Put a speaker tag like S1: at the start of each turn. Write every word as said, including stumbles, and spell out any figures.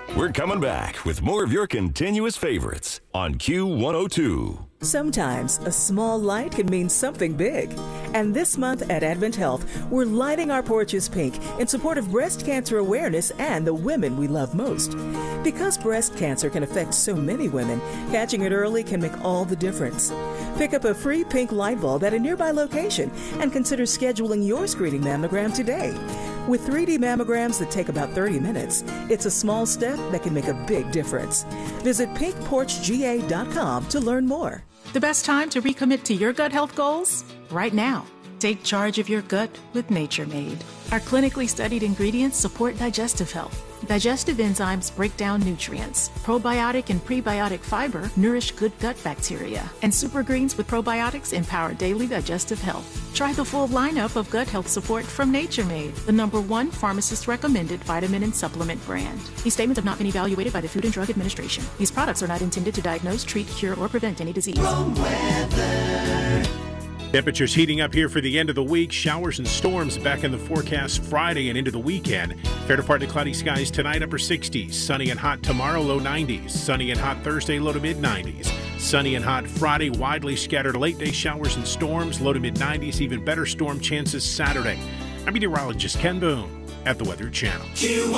S1: We're coming back with more of your continuous favorites on Q one oh two.
S2: Sometimes a small light can mean something big. And this month at Advent Health, we're lighting our porches pink in support of breast cancer awareness and the women we love most. Because breast cancer can affect so many women, catching it early can make all the difference. Pick up a free pink light bulb at a nearby location and consider scheduling your screening mammogram today. With three D mammograms that take about thirty minutes, it's a small step that can make a big difference. Visit pink porch g a dot com to learn more.
S3: The best time to recommit to your gut health goals? Right now. Take charge of your gut with Nature Made. Our clinically studied ingredients support digestive health. Digestive enzymes break down nutrients. Probiotic and prebiotic fiber nourish good gut bacteria. And super greens with probiotics empower daily digestive health. Try the full lineup of gut health support from Nature Made, the number one pharmacist-recommended vitamin and supplement brand. These statements have not been evaluated by the Food and Drug Administration. These products are not intended to diagnose, treat, cure, or prevent any disease.
S4: Wrong weather.
S5: Temperatures heating up here for the end of the week. Showers and storms back in the forecast Friday and into the weekend. Fair to partly cloudy skies tonight, upper sixties. Sunny and hot tomorrow, low nineties. Sunny and hot Thursday, low to mid nineties. Sunny and hot Friday, widely scattered late day showers and storms, low to mid nineties. Even better storm chances Saturday. I'm meteorologist Ken Boone at the Weather Channel.
S4: Q